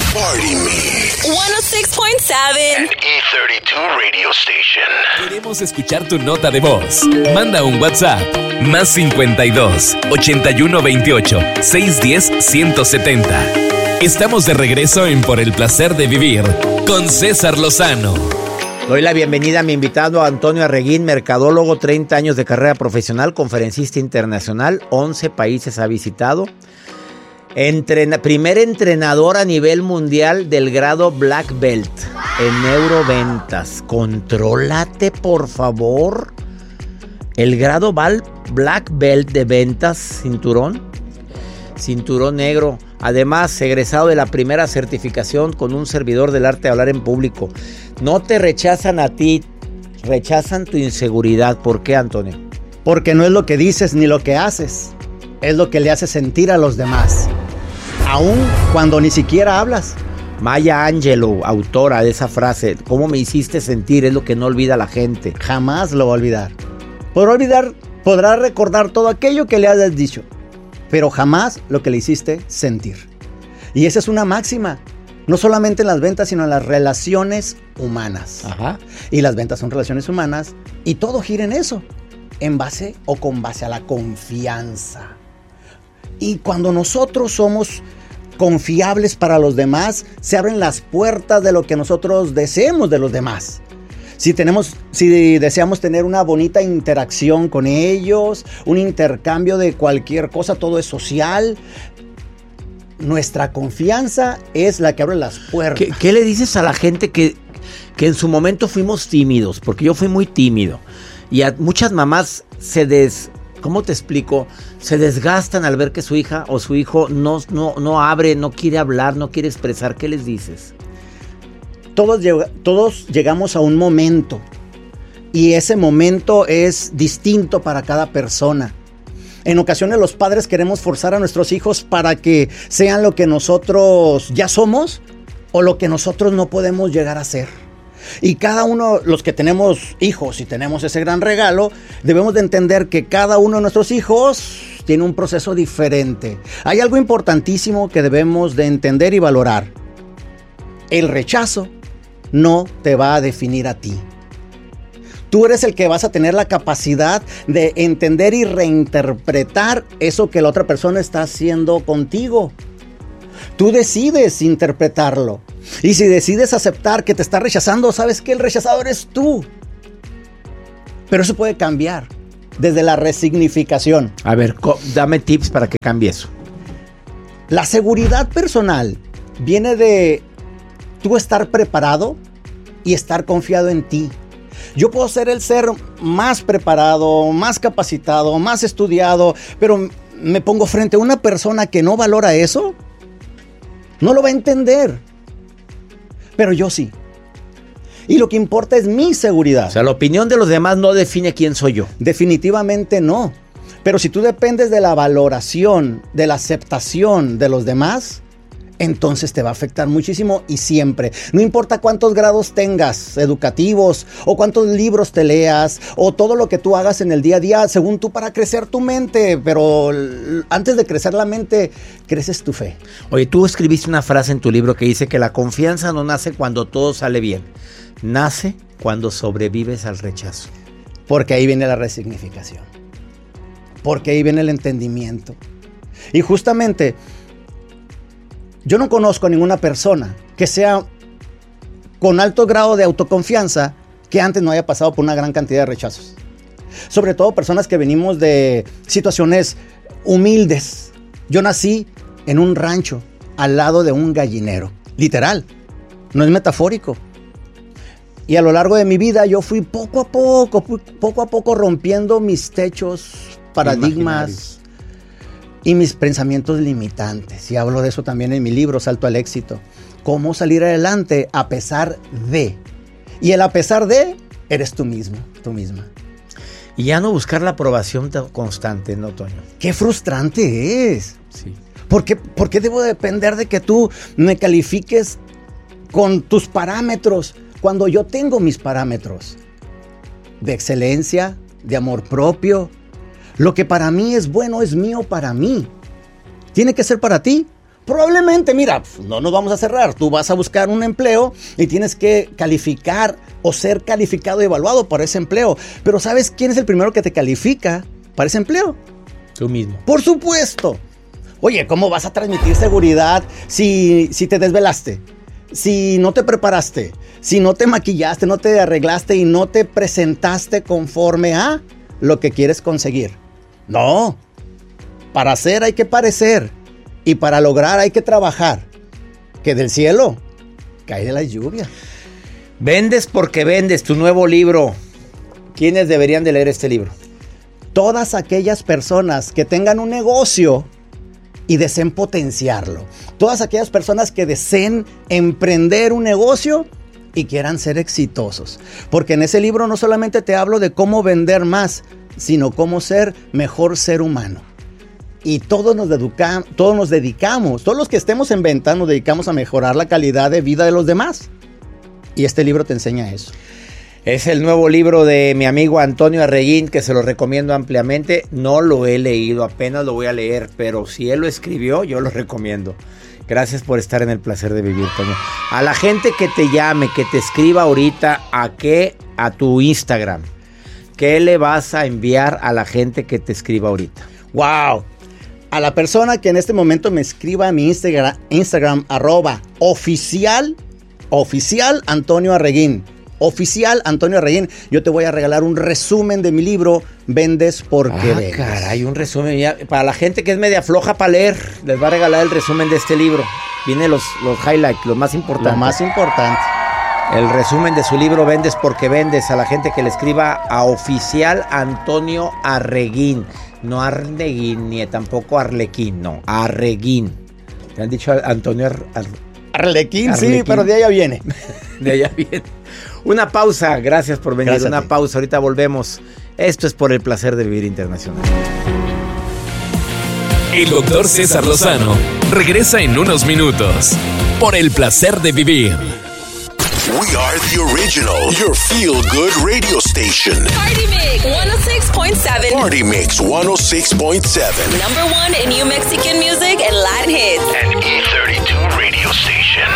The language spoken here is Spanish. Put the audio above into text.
Party Me. 106.7 An E32 radio station. Queremos escuchar tu nota de voz. Manda un WhatsApp. Más 52 81 28 610 170. Estamos de regreso en Por el Placer de Vivir con César Lozano. Doy la bienvenida a mi invitado Antonio Arreguín, mercadólogo, 30 años de carrera profesional, conferencista internacional, 11 países ha visitado. Primer entrenador a nivel mundial del grado Black Belt en neuroventas. Contrólate, por favor. El grado Black Belt de ventas, cinturón negro. Además, egresado de la primera certificación con un servidor del arte de hablar en público. No te rechazan a ti, rechazan tu inseguridad. ¿Por qué, Antonio? Porque no es lo que dices ni lo que haces, es lo que le hace sentir a los demás, aun cuando ni siquiera hablas. Maya Angelou, autora de esa frase, ¿cómo me hiciste sentir? Es lo que no olvida la gente. Jamás lo va a olvidar. Podrá recordar todo aquello que le hayas dicho, pero jamás lo que le hiciste sentir. Y esa es una máxima, no solamente en las ventas, sino en las relaciones humanas. Ajá. Y las ventas son relaciones humanas y todo gira en eso, en base o con base a la confianza. Y cuando nosotros somos confiables para los demás, se abren las puertas de lo que nosotros deseemos de los demás. Si deseamos tener una bonita interacción con ellos, un intercambio de cualquier cosa, todo es social. Nuestra confianza es la que abre las puertas. ¿Qué le dices a la gente que en su momento fuimos tímidos? Porque yo fui muy tímido. Y a muchas mamás ¿cómo te explico? Se desgastan al ver que su hija o su hijo no abre, no quiere hablar, no quiere expresar. ¿Qué les dices? Todos llegamos a un momento y ese momento es distinto para cada persona. En ocasiones los padres queremos forzar a nuestros hijos para que sean lo que nosotros ya somos o lo que nosotros no podemos llegar a ser. Y cada uno, los que tenemos hijos y tenemos ese gran regalo, debemos de entender que cada uno de nuestros hijos tiene un proceso diferente. Hay algo importantísimo que debemos de entender y valorar. El rechazo no te va a definir a ti. Tú eres el que vas a tener la capacidad de entender y reinterpretar eso que la otra persona está haciendo contigo. Tú decides interpretarlo. Y si decides aceptar que te está rechazando, sabes que el rechazado eres tú. Pero eso puede cambiar desde la resignificación. A ver, dame tips para que cambie eso. La seguridad personal viene de tú estar preparado y estar confiado en ti. Yo puedo ser el ser más preparado, más capacitado, más estudiado, pero me pongo frente a una persona que no valora eso, no lo va a entender. Pero yo sí. Y lo que importa es mi seguridad. O sea, la opinión de los demás no define quién soy yo. Definitivamente no. Pero si tú dependes de la valoración, de la aceptación de los demás, entonces te va a afectar muchísimo y siempre. No importa cuántos grados tengas educativos o cuántos libros te leas o todo lo que tú hagas en el día a día, según tú, para crecer tu mente. Pero antes de crecer la mente, creces tu fe. Oye, tú escribiste una frase en tu libro que dice que la confianza no nace cuando todo sale bien. Nace cuando sobrevives al rechazo. Porque ahí viene la resignificación. Porque ahí viene el entendimiento. Y justamente yo no conozco a ninguna persona que sea con alto grado de autoconfianza que antes no haya pasado por una gran cantidad de rechazos. Sobre todo personas que venimos de situaciones humildes. Yo nací en un rancho al lado de un gallinero. Literal, no es metafórico. Y a lo largo de mi vida yo fui poco a poco rompiendo mis techos, paradigmas y mis pensamientos limitantes. Y hablo de eso también en mi libro, Salto al Éxito. Cómo salir adelante a pesar de. Y el a pesar de, eres tú mismo, tú misma. Y ya no buscar la aprobación constante, ¿no, Toño? ¡Qué frustrante es! Sí. ¿Por qué debo depender de que tú me califiques con tus parámetros cuando yo tengo mis parámetros de excelencia, de amor propio? Lo que para mí es bueno es mío para mí. ¿Tiene que ser para ti? Probablemente, mira, no nos vamos a cerrar. Tú vas a buscar un empleo y tienes que calificar o ser calificado y evaluado para ese empleo. Pero ¿sabes quién es el primero que te califica para ese empleo? Tú mismo. Por supuesto. Oye, ¿cómo vas a transmitir seguridad si te desvelaste? Si no te preparaste, si no te maquillaste, no te arreglaste y no te presentaste conforme a lo que quieres conseguir. No. Para hacer hay que parecer. Y para lograr hay que trabajar. Que del cielo cae de la lluvia. Vendes porque vendes, tu nuevo libro. ¿Quiénes deberían de leer este libro? Todas aquellas personas que tengan un negocio y deseen potenciarlo. Todas aquellas personas que deseen emprender un negocio y quieran ser exitosos. Porque en ese libro no solamente te hablo de cómo vender más, sino cómo ser mejor ser humano. Y todos nos dedicamos, todos los que estemos en venta nos dedicamos a mejorar la calidad de vida de los demás. Y este libro te enseña eso. Es el nuevo libro de mi amigo Antonio Arreguín, que se lo recomiendo ampliamente. No lo he leído, apenas lo voy a leer, pero si él lo escribió, yo lo recomiendo. Gracias por estar en el placer de vivir, Toño. A la gente que te llame, que te escriba ahorita, a tu Instagram, ¿qué le vas a enviar a la gente que te escriba ahorita? ¡Wow! A la persona que en este momento me escriba a mi Instagram @oficial Antonio Arreguín. Oficial Antonio Arreguín. Yo te voy a regalar un resumen de mi libro Vendes porque vendes. Caray, un resumen. Ya, para la gente que es media floja para leer, les va a regalar el resumen de este libro. Viene los highlights, lo más importante. Lo más importante. El resumen de su libro Vendes porque vendes. A la gente que le escriba a Oficial Antonio Arreguín. No Arneguín, ni tampoco Arlequín, no, Arreguín. ¿Te han dicho Antonio Arlequín? Sí, pero de allá viene. De allá viene. Una pausa, gracias por venir. Gracias. Una pausa, ahorita volvemos. Esto es Por el Placer de Vivir Internacional. El doctor César Lozano regresa en unos minutos. Por el Placer de Vivir. We are the original, your feel-good radio station. Party Mix 106.7. Party Mix 106.7. Number one in New Mexican music and Latin hits. An E32 radio station.